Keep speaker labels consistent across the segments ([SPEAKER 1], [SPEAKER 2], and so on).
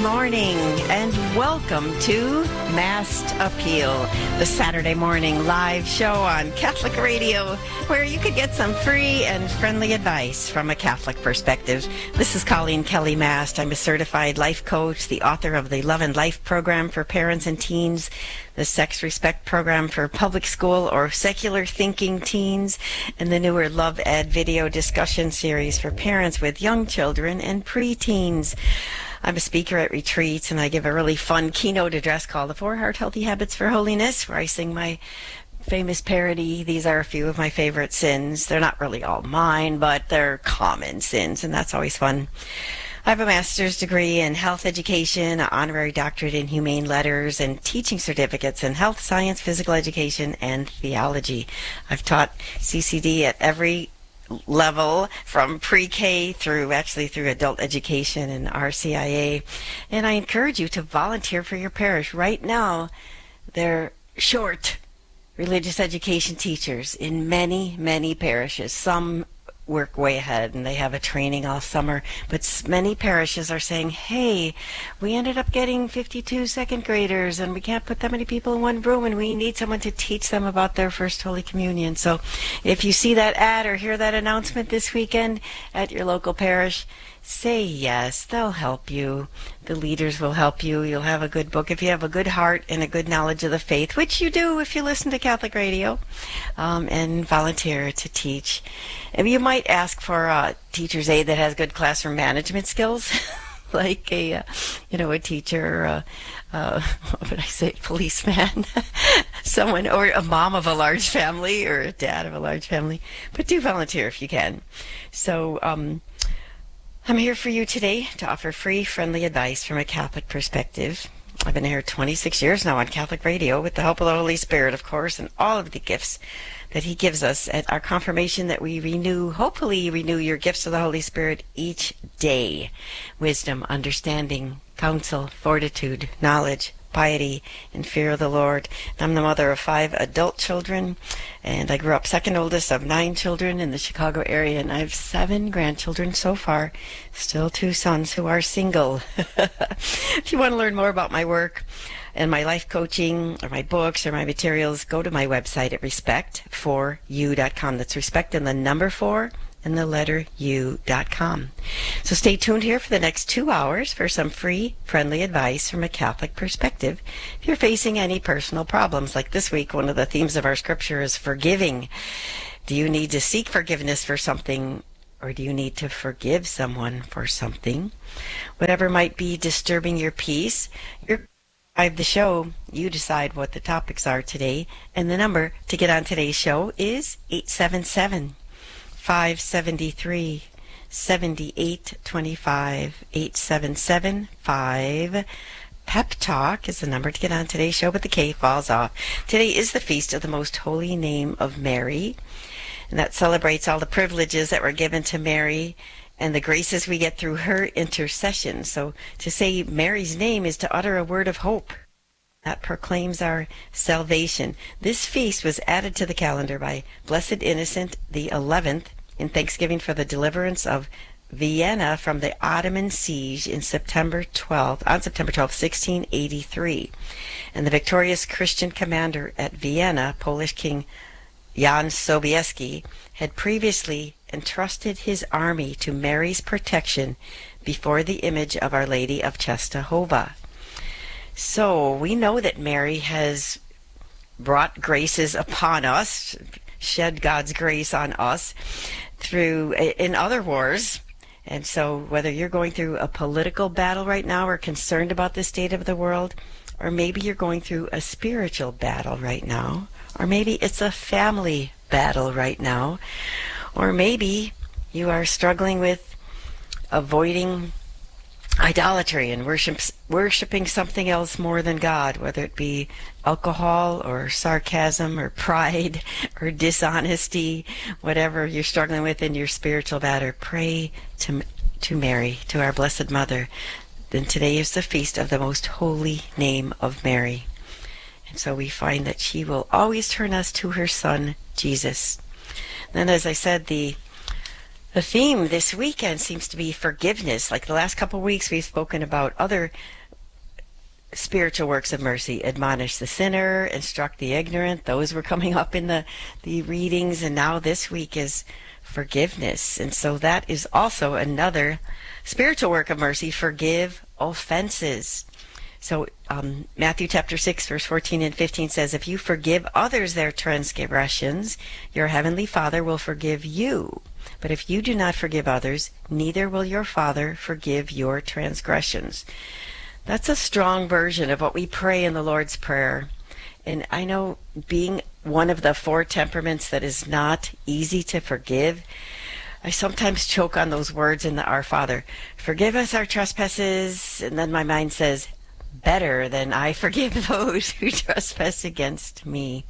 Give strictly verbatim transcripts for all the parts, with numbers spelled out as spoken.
[SPEAKER 1] morning, and welcome to Massed Appeal, the Saturday morning live show on Catholic Radio, where you could get some free and friendly advice from a Catholic perspective. This is Colleen Kelly Mast. I'm a certified life coach, the author of the Love and Life program for parents and teens, the Sex Respect program for public school or secular thinking teens, and the newer Love Ed video discussion series for parents with young children and preteens. I'm a speaker at retreats, and I give a really fun keynote address called The Four Heart Healthy Habits for Holiness, where I sing my famous parody. These are a few of my favorite sins. They're not really all mine, but they're common sins, and that's always fun. I have a master's degree in health education, an honorary doctorate in humane letters, and teaching certificates in health science, physical education, and theology. I've taught C C D at every level, from pre-K through actually through adult education and R C I A. And I encourage you to volunteer for your parish. Right now, they're short religious education teachers in many, many parishes. Some work way ahead and they have a training all summer, but many parishes are saying, hey, we ended up getting fifty-two second graders and we can't put that many people in one room, and we need someone to teach them about their first Holy Communion. So if you see that ad or hear that announcement this weekend at your local parish, say yes. They'll help you. The leaders will help you. You'll have a good book if you have a good heart and a good knowledge of the faith, which you do if you listen to Catholic radio, um, and volunteer to teach. And you might ask for a teacher's aide that has good classroom management skills, like a, uh, you know, a teacher, uh, uh, what would I say, policeman, someone, or a mom of a large family, or a dad of a large family. But do volunteer if you can. So, um, I'm here for you today to offer free, friendly advice from a Catholic perspective. I've been here twenty-six years now on Catholic Radio with the help of the Holy Spirit, of course, and all of the gifts that He gives us at our confirmation, that we renew, hopefully renew your gifts of the Holy Spirit each day. Wisdom, understanding, counsel, fortitude, knowledge, piety, and fear of the Lord. I'm the mother of five adult children, and I grew up second oldest of nine children in the Chicago area, and I have seven grandchildren so far, still two sons who are single. If you want to learn more about my work and my life coaching, or my books, or my materials, go to my website at respect for you dot com. That's respect and the number four and the letter u dot com. So stay tuned here for the next two hours for some free, friendly advice from a Catholic perspective. If you're facing any personal problems, like this week, one of the themes of our scripture is forgiving. Do you need to seek forgiveness for something, or do you need to forgive someone for something? Whatever might be disturbing your peace, your the show, you decide what the topics are today, and the number to get on today's show is eight seven seven, five seven three, seven eight two five. eight seven seven, five Pep Talk is the number to get on today's show, but the K falls off. Today is the feast of the Most Holy Name of Mary, and that celebrates all the privileges that were given to Mary and the graces we get through her intercession. So to say Mary's name is to utter a word of hope that proclaims our salvation. This feast was added to the calendar by Blessed Innocent the eleventh in thanksgiving for the deliverance of Vienna from the Ottoman siege in September twelfth, on September twelfth, sixteen eighty-three. And the victorious Christian commander at Vienna, Polish King Jan Sobieski, had previously entrusted his army to Mary's protection before the image of Our Lady of Czestochowa. So we know that Mary has brought graces upon us, shed God's grace on us through in other wars. And so whether you're going through a political battle right now, or concerned about the state of the world, or maybe you're going through a spiritual battle right now, or maybe it's a family battle right now, or maybe you are struggling with avoiding idolatry and worship, worshiping something else more than God, whether it be alcohol or sarcasm or pride or dishonesty, whatever you're struggling with in your spiritual battle, pray to, to Mary, to our Blessed Mother. Then today is the feast of the Most Holy Name of Mary. And so we find that she will always turn us to her Son, Jesus. Then, as I said, the The theme this weekend seems to be forgiveness. Like the last couple of weeks, we've spoken about other spiritual works of mercy. Admonish the sinner, instruct the ignorant. Those were coming up in the, the readings. And now this week is forgiveness. And so that is also another spiritual work of mercy. Forgive offenses. So um, Matthew chapter six, verse fourteen and fifteen says, if you forgive others their transgressions, your heavenly Father will forgive you. But if you do not forgive others, neither will your Father forgive your transgressions. That's a strong version of what we pray in the Lord's Prayer. And I know being one of the four temperaments that is not easy to forgive, I sometimes choke on those words in the Our Father. Forgive us our trespasses, and then my mind says, better than I forgive those who trespass against me.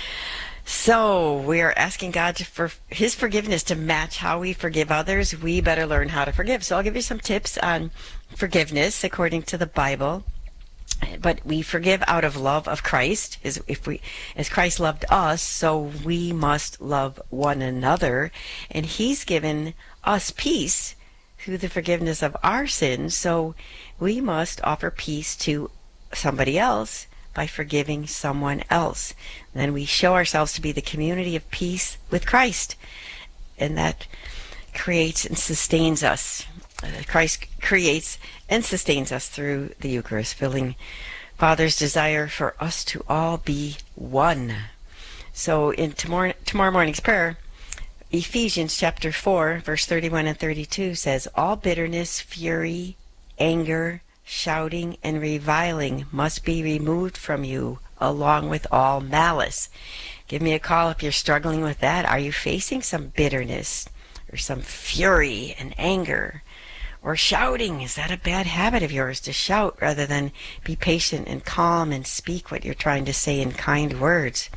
[SPEAKER 1] So we are asking God for his forgiveness to match how we forgive others. We better learn how to forgive. So I'll give you some tips on forgiveness according to the Bible. But we forgive out of love of Christ. As if we, as Christ loved us, so we must love one another. And he's given us peace through the forgiveness of our sins. So we must offer peace to somebody else by forgiving someone else. And then we show ourselves to be the community of peace with Christ. And that creates and sustains us. Christ creates and sustains us through the Eucharist, filling Father's desire for us to all be one. So in tomorrow, tomorrow morning's prayer, Ephesians chapter four, verse thirty-one and thirty-two says, all bitterness, fury, anger, shouting, and reviling must be removed from you, along with all malice. Give me a call if you're struggling with that. Are you facing some bitterness or some fury and anger? Or shouting? Is that a bad habit of yours, to shout rather than be patient and calm and speak what you're trying to say in kind words?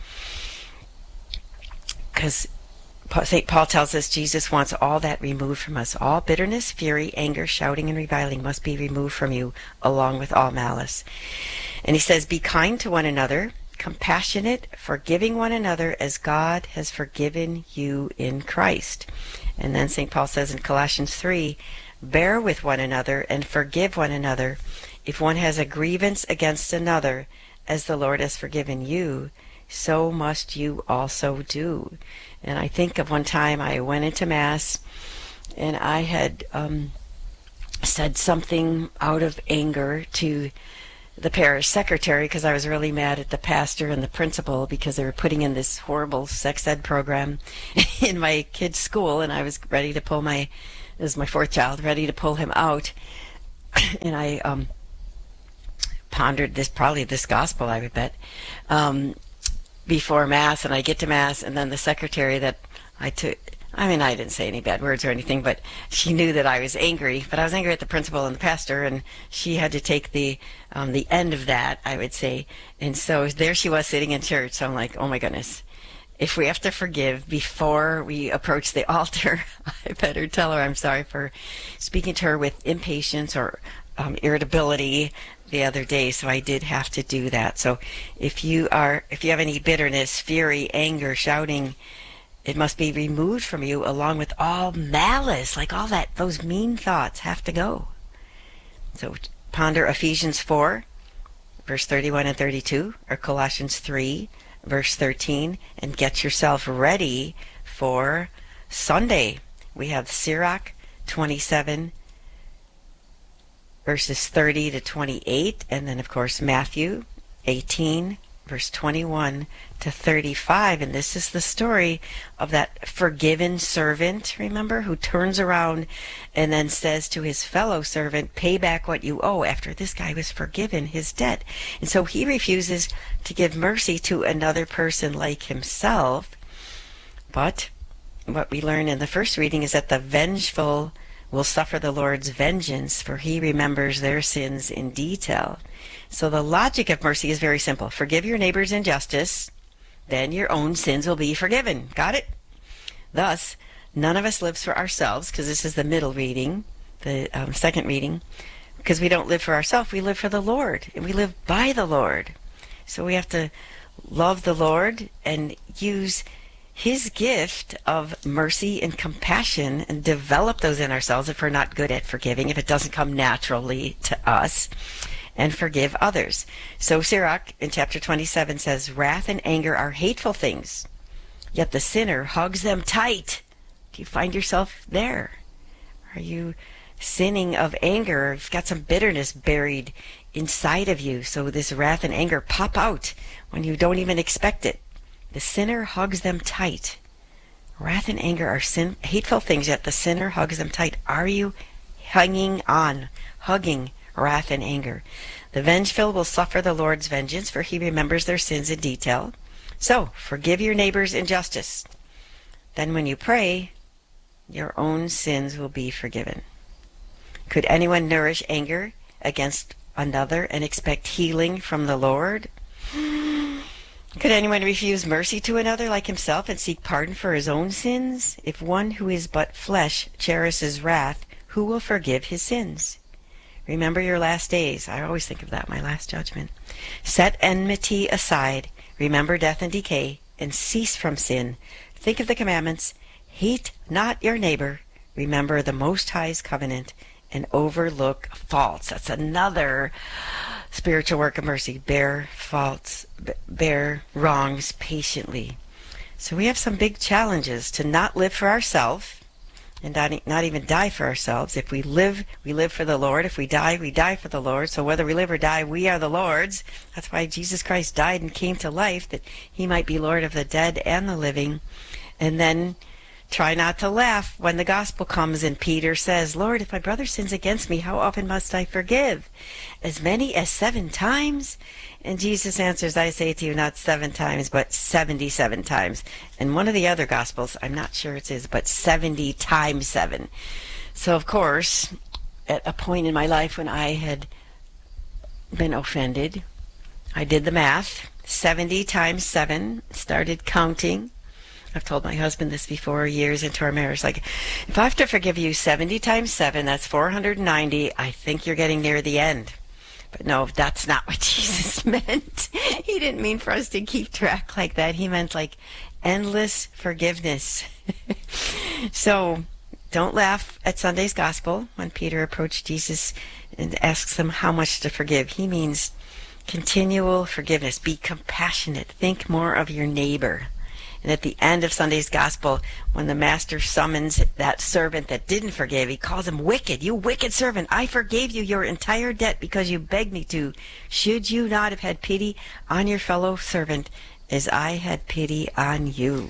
[SPEAKER 1] Because Saint Paul tells us Jesus wants all that removed from us. All bitterness, fury, anger, shouting, and reviling must be removed from you, along with all malice. And he says, be kind to one another, compassionate, forgiving one another as God has forgiven you in Christ. And then Saint Paul says in Colossians three, bear with one another and forgive one another. If one has a grievance against another, as the Lord has forgiven you, so must you also do. And I think of one time I went into Mass and I had um, said something out of anger to the parish secretary because I was really mad at the pastor and the principal because they were putting in this horrible sex ed program in my kid's school, and I was ready to pull my, this is my fourth child, ready to pull him out. And I um, pondered this, probably this gospel, I would bet, um, before Mass, and I get to Mass, and then the secretary that I took, I mean, I didn't say any bad words or anything, but she knew that I was angry, but I was angry at the principal and the pastor, and she had to take the um, the end of that, I would say. And so there she was sitting in church, so I'm like, oh my goodness, if we have to forgive before we approach the altar, I better tell her I'm sorry for speaking to her with impatience or um, irritability the other day. So I did have to do that. So if you are, if you have any bitterness, fury, anger, shouting, it must be removed from you, along with all malice. Like all that, those mean thoughts have to go. So ponder Ephesians four, verse thirty-one and thirty-two, or Colossians three, verse thirteen, and get yourself ready for Sunday. We have Sirach twenty-seven, verses thirty to twenty-eight, and then of course Matthew eighteen, verse twenty-one to thirty-five. And this is the story of that forgiven servant, remember, who turns around and then says to his fellow servant, pay back what you owe, after this guy was forgiven his debt. And so he refuses to give mercy to another person like himself. But what we learn in the first reading is that the vengeful will suffer the Lord's vengeance, for he remembers their sins in detail. So the logic of mercy is very simple. Forgive your neighbor's injustice, then your own sins will be forgiven. Got it? Thus, none of us lives for ourselves, because this is the middle reading, the um, second reading, because we don't live for ourselves, we live for the Lord, and we live by the Lord. So we have to love the Lord and use His gift of mercy and compassion, and develop those in ourselves if we're not good at forgiving, if it doesn't come naturally to us, and forgive others. So Sirach in chapter twenty-seven says, wrath and anger are hateful things, yet the sinner hugs them tight. Do you find yourself there? Are you sinning of anger? You've got some bitterness buried inside of you, so this wrath and anger pop out when you don't even expect it. The sinner hugs them tight. Wrath and anger are sin, hateful things, yet the sinner hugs them tight. Are you hanging on, hugging wrath and anger? The vengeful will suffer the Lord's vengeance, for he remembers their sins in detail. So, forgive your neighbor's injustice. Then when you pray, your own sins will be forgiven. Could anyone nourish anger against another and expect healing from the Lord? Could anyone refuse mercy to another like himself and seek pardon for his own sins? If one who is but flesh cherishes wrath, who will forgive his sins? Remember your last days. I always think of that, my last judgment. Set enmity aside. Remember death and decay, and cease from sin. Think of the commandments. Hate not your neighbor. Remember the Most High's covenant, and overlook faults. That's another spiritual work of mercy. Bear faults, bear wrongs patiently. So we have some big challenges to not live for ourselves, and not, not even die for ourselves. If we live, we live for the Lord. If we die, we die for the Lord. So whether we live or die, we are the Lord's. That's why Jesus Christ died and came to life, that he might be Lord of the dead and the living. And then try not to laugh when the gospel comes and Peter says, Lord, if my brother sins against me, how often must I forgive? As many as seven times? And Jesus answers, I say to you, not seven times, but seventy-seven times. And one of the other gospels, I'm not sure it is, but seventy times seven. So, of course, at a point in my life when I had been offended, I did the math. seventy times seven, started counting. I've told my husband this before, years into our marriage. Like, if I have to forgive you seventy times seven, that's four hundred ninety. I think you're getting near the end. But no, that's not what Jesus meant. He didn't mean for us to keep track like that. He meant like endless forgiveness. So don't laugh at Sunday's gospel when Peter approached Jesus and asks him how much to forgive. He means continual forgiveness. Be compassionate. Think more of your neighbor. And at the end of Sunday's gospel, when the master summons that servant that didn't forgive, he calls him wicked. You wicked servant, I forgave you your entire debt because you begged me to. Should you not have had pity on your fellow servant as I had pity on you?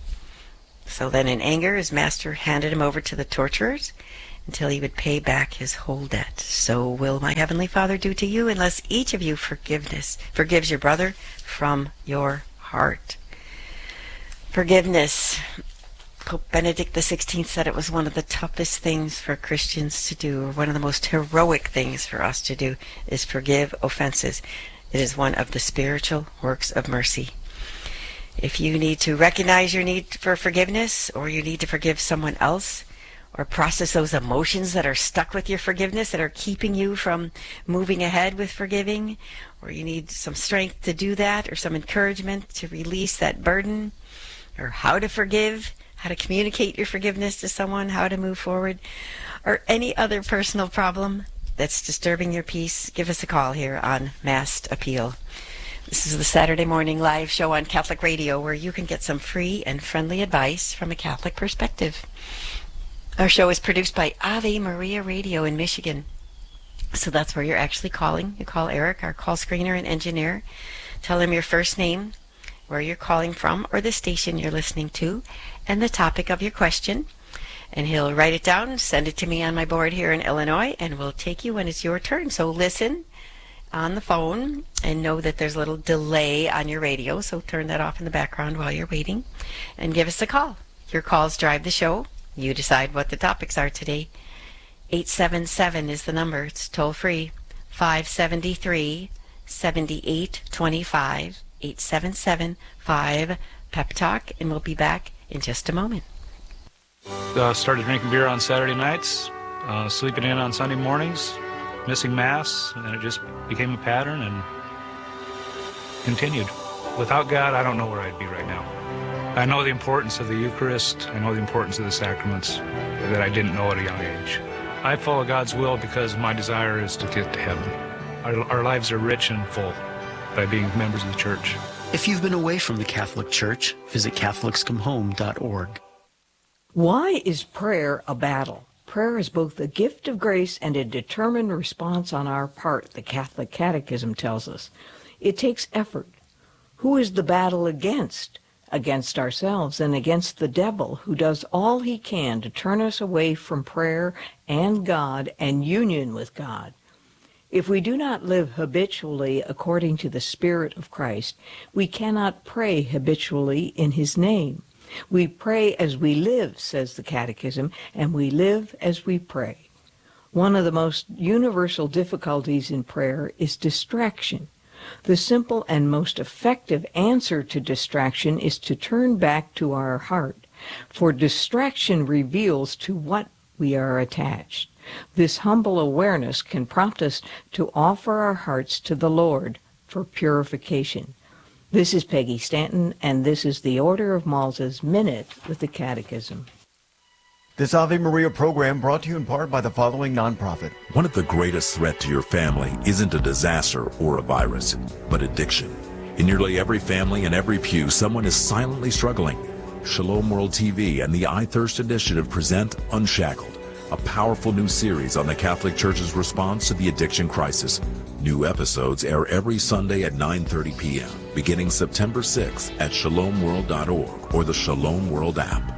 [SPEAKER 1] So then in anger, his master handed him over to the torturers until he would pay back his whole debt. So will my heavenly Father do to you, unless each of you forgiveness forgives your brother from your heart. Forgiveness. Pope Benedict the sixteenth said it was one of the toughest things for Christians to do, or one of the most heroic things for us to do, is forgive offenses. It is one of the spiritual works of mercy. If you need to recognize your need for forgiveness, or you need to forgive someone else, or process those emotions that are stuck with your forgiveness, that are keeping you from moving ahead with forgiving, or you need some strength to do that, or some encouragement to release that burden, or how to forgive, how to communicate your forgiveness to someone, how to move forward, or any other personal problem that's disturbing your peace, give us a call here on Masked Appeal. This is the Saturday morning live show on Catholic Radio, where you can get some free and friendly advice from a Catholic perspective. Our show is produced by Ave Maria Radio in Michigan. So that's where you're actually calling. You call Eric, our call screener and engineer. Tell him your first name, where you're calling from, or the station you're listening to, and the topic of your question. And he'll write it down, send it to me on my board here in Illinois, and we'll take you when it's your turn. So listen on the phone and know that there's a little delay on your radio, so turn that off in the background while you're waiting, and give us a call. Your calls drive the show. You decide what the topics are today. eight seven seven is the number. It's toll free. five seven three, seven eight two five. eight seven seven five Pep Talk, and we'll be back in just a moment.
[SPEAKER 2] Uh, started drinking beer on Saturday nights, uh, sleeping in on Sunday mornings, missing Mass, and it just became a pattern and continued. Without God, I don't know where I'd be right now. I know the importance of the Eucharist. I know the importance of the sacraments that I didn't know at a young age. I follow God's will because my desire is to get to heaven. Our, our lives are rich and full by being members of the church.
[SPEAKER 3] If you've been away from the Catholic Church, visit Catholics Come Home dot org.
[SPEAKER 4] Why is prayer a battle? Prayer is both a gift of grace and a determined response on our part, the Catholic Catechism tells us. It takes effort. Who is the battle against? Against ourselves and against the devil, who does all he can to turn us away from prayer and God and union with God. If we do not live habitually according to the Spirit of Christ, we cannot pray habitually in his name. We pray as we live, says the Catechism, and we live as we pray. One of the most universal difficulties in prayer is distraction. The simple and most effective answer to distraction is to turn back to our heart, for distraction reveals to what we are attached. This humble awareness can prompt us to offer our hearts to the Lord for purification. This is Peggy Stanton, and this is the Order of Malta's Minute with the Catechism.
[SPEAKER 5] This Ave Maria program brought to you in part by the following nonprofit.
[SPEAKER 6] One of the greatest threats to your family isn't a disaster or a virus, but addiction. In nearly every family and every pew, someone is silently struggling. Shalom World T V and the iThirst Initiative present Unshackled, a powerful new series on the Catholic Church's response to the addiction crisis. New episodes air every Sunday at nine thirty p.m., beginning September sixth at shalom world dot org or the Shalom World app.